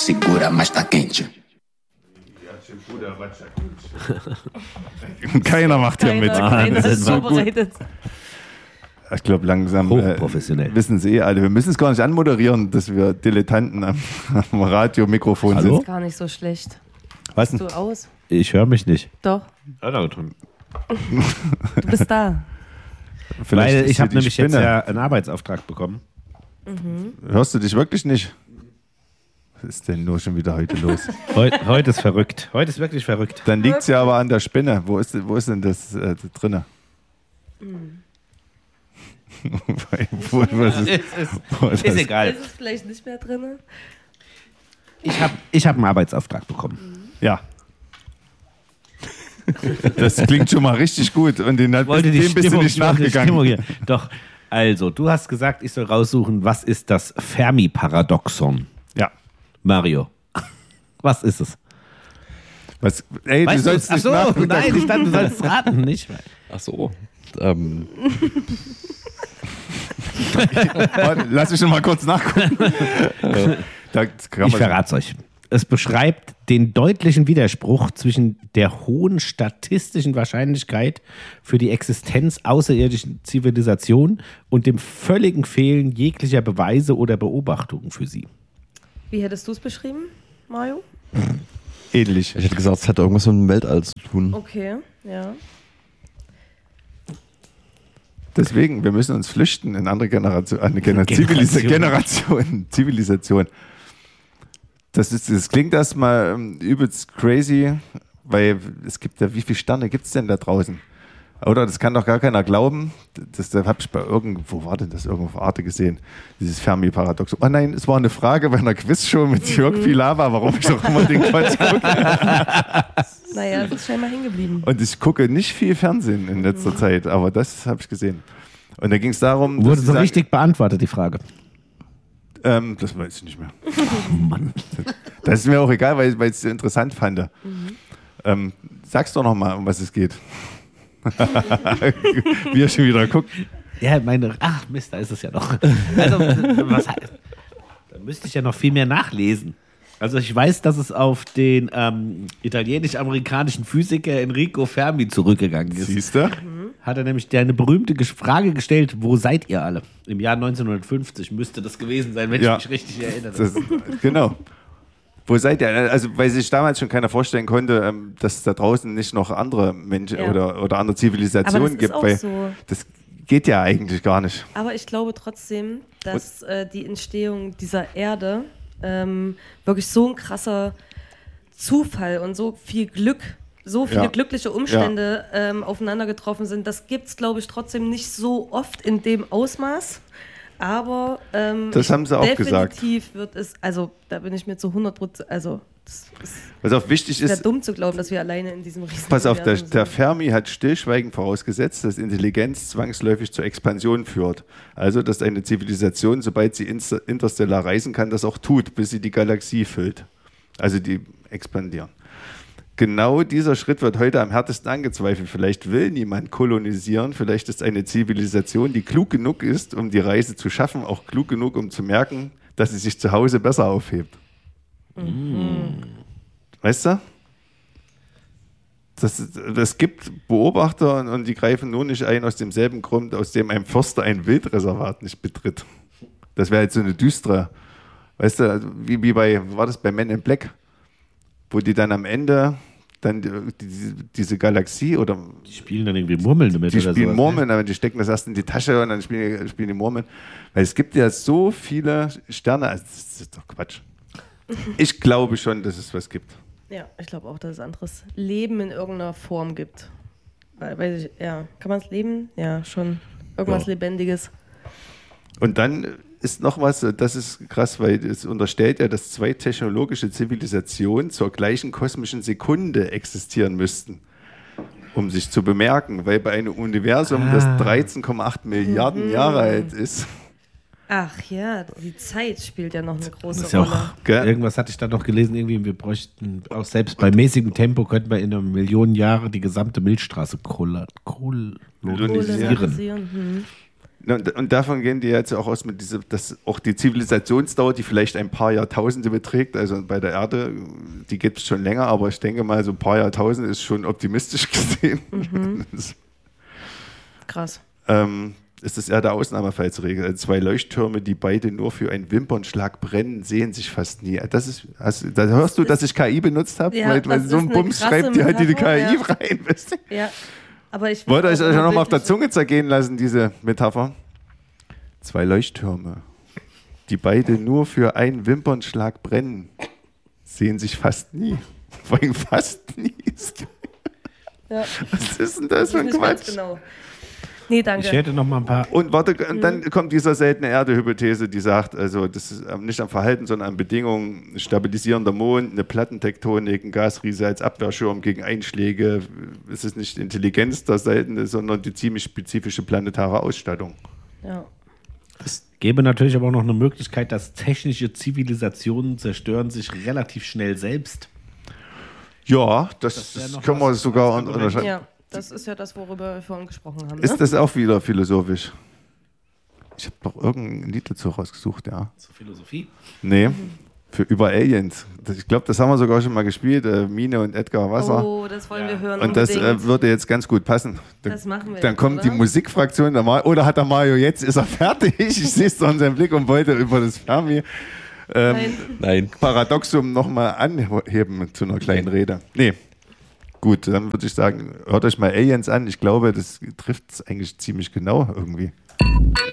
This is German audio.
segura, mas tá quente. Keiner macht hier mit. Keiner Das ist ist so gut. vorbereitet. Ich glaube, langsam Hochprofessionell. wissen sie alle. Wir müssen es gar nicht anmoderieren, dass wir Dilettanten am Radiomikrofon Hallo? sind. Gar nicht so schlecht. Was Bist denn? du aus? Ich höre mich nicht. Doch, Weil du bist da. Vielleicht ist ich hier habe die nämlich jetzt Spinne. ja einen Arbeitsauftrag bekommen. Hörst du dich wirklich nicht? Was ist denn nur schon wieder heute los? Heute ist verrückt. Heute ist wirklich verrückt. Dann liegt es ja aber an der Spinne. Wo ist denn das drinne? Ist egal. Ist es vielleicht nicht mehr drin? Ich hab einen Arbeitsauftrag bekommen. Ja. Das klingt schon mal richtig gut. Und dem bist du nicht nachgegangen. Hier. Doch, also, du hast gesagt, ich soll raussuchen, was ist das Fermi-Paradoxon? Ja. Mario, was ist es? Was, ey, du sollst nicht nachgucken. Nein, ich dachte, du sollst raten, nicht? Ach so. Warte, lass mich schon mal kurz nachgucken. Da kann Ich man- verrate es euch. Es beschreibt den deutlichen Widerspruch zwischen der hohen statistischen Wahrscheinlichkeit für die Existenz außerirdischen Zivilisation und dem völligen Fehlen jeglicher Beweise oder Beobachtungen für sie. Wie hättest du es beschrieben, Mario? Ähnlich. Ich hätte gesagt, es hat irgendwas mit dem Weltall zu tun. Okay, ja. Deswegen, wir müssen uns flüchten in andere Generation, Zivilisation. Das klingt erstmal übelst crazy, weil es gibt ja, wie viele Sterne gibt es denn da draußen? Oder das kann doch gar keiner glauben. Das habe ich bei irgendwo auf Arte gesehen, dieses Fermi-Paradox. Oh nein, es war eine Frage bei einer Quizshow mit Jörg Pilawa, warum ich doch immer den Quatsch gucke. Naja, es ist scheinbar hängen geblieben. Und ich gucke nicht viel Fernsehen in letzter Zeit, aber das habe ich gesehen. Und da ging es darum, Wurde dass sie so sagen- richtig beantwortet, die Frage. das weiß ich nicht mehr. Das ist mir auch egal, weil ich es so interessant fand. Sag's doch noch mal, um was es geht. Wie er schon wieder guckt. Ja, ach Mist, da ist es ja noch. Also, da müsste ich ja noch viel mehr nachlesen. Also ich weiß, dass es auf den italienisch-amerikanischen Physiker Enrico Fermi zurückgegangen ist. Siehst du? Hat er nämlich eine berühmte Frage gestellt, wo seid ihr alle? Im Jahr 1950 müsste das gewesen sein, wenn Ja. ich mich richtig erinnere. Genau. Wo seid ihr? Also, weil sich damals schon keiner vorstellen konnte, dass es da draußen nicht noch andere Menschen Ja. oder andere Zivilisationen Aber das ist gibt. auch Weil so. das geht ja eigentlich gar nicht. Aber ich glaube trotzdem, dass die Entstehung dieser Erde wirklich so ein krasser Zufall und so viel Glück, so viele Ja. glückliche Umstände aufeinander getroffen sind. Das gibt es, glaube ich, trotzdem nicht so oft in dem Ausmaß. Aber Das haben sie auch definitiv wird es, also da bin ich mir zu 100%, also das ist Was auch wichtig sehr ist, dumm zu glauben, dass wir alleine in diesem riesigen pass auf, der Universum sind. Fermi hat stillschweigend vorausgesetzt, dass Intelligenz zwangsläufig zur Expansion führt. Also, dass eine Zivilisation, sobald sie interstellar reisen kann, das auch tut, bis sie die Galaxie füllt. Also die expandieren. Genau dieser Schritt wird heute am härtesten angezweifelt. Vielleicht will niemand kolonisieren, vielleicht ist eine Zivilisation, die klug genug ist, um die Reise zu schaffen, auch klug genug, um zu merken, dass sie sich zu Hause besser aufhebt. Weißt du? Das gibt Beobachter und die greifen nur nicht ein aus demselben Grund, aus dem ein Förster ein Wildreservat nicht betritt. Das wäre jetzt so eine düstere, weißt du, wie war das bei Men in Black? Wo die dann am Ende diese Galaxie oder Die spielen dann irgendwie Murmeln damit die oder spielen sowas, Murmeln, aber die stecken das erst in die Tasche und dann spielen die Murmeln. Weil es gibt ja so viele Sterne, also das ist doch Quatsch. Ich glaube schon, dass es was gibt. Ja, ich glaube auch, dass es anderes Leben in irgendeiner Form gibt. Weil ja, kann man es leben? Ja, schon. Irgendwas Ja. Lebendiges. Und dann ist noch was, das ist krass, weil es unterstellt ja, dass zwei technologische Zivilisationen zur gleichen kosmischen Sekunde existieren müssten, um sich zu bemerken, weil bei einem Universum, das 13,8 Milliarden Jahre alt ist. Ach ja, die Zeit spielt ja noch eine große Das ist ja Rolle. auch, Gell? irgendwas hatte ich da noch gelesen, irgendwie, wir bräuchten auch selbst bei mäßigem Tempo könnten wir in einer Million Jahre die gesamte Milchstraße kolonisieren. Kolonisieren. Und davon gehen die jetzt auch aus, dass auch die Zivilisationsdauer, die vielleicht ein paar Jahrtausende beträgt, also bei der Erde, die gibt es schon länger, aber ich denke mal, so ein paar Jahrtausende ist schon optimistisch gesehen. Krass. Ist das eher der Ausnahmefallsregel. Also 2 Leuchttürme, die beide nur für einen Wimpernschlag brennen, sehen sich fast nie. Da hörst du, dass ich KI benutzt habe? Ja, weil so ein Bums schreibt die halt die KI rein. Ja, aber ich wollte euch noch mal auf der Zunge zergehen lassen, diese Metapher. 2 Leuchttürme, die beide nur für einen Wimpernschlag brennen, sehen sich fast nie. Vor allem fast nie. Ja. Was ist denn das für ein Quatsch? Genau. Nee, danke. Ich hätte noch mal ein paar. Und dann kommt dieser seltene Erde-Hypothese, die sagt, also das ist nicht am Verhalten, sondern an Bedingungen, ein stabilisierender Mond, eine Plattentektonik, ein Gasriese als Abwehrschirm gegen Einschläge. Es ist nicht Intelligenz das Seltene, sondern die ziemlich spezifische planetare Ausstattung. Ja. Es gäbe natürlich aber auch noch eine Möglichkeit, dass technische Zivilisationen zerstören sich relativ schnell selbst. Ja, das können wir sogar unterscheiden. Ja. Das ist ja das, worüber wir vorhin gesprochen haben. Ist das auch wieder philosophisch? Ich habe doch irgendein Lied dazu rausgesucht, ja. Zur Philosophie? Nee, über Aliens. Ich glaube, das haben wir sogar schon mal gespielt, Mine und Edgar Wasser. Oh, das wollen wir hören. Und das würde jetzt ganz gut passen. Das machen wir. Dann jetzt, kommt oder? die Musikfraktion, oder hat der Mario jetzt, ist er fertig? Ich sehe es doch in seinem Blick und wollte über das Fermi Nein. Paradoxum nochmal anheben zu einer kleinen Rede. Nee. Gut, dann würde ich sagen, hört euch mal Aliens an. Ich glaube, das trifft es eigentlich ziemlich genau irgendwie.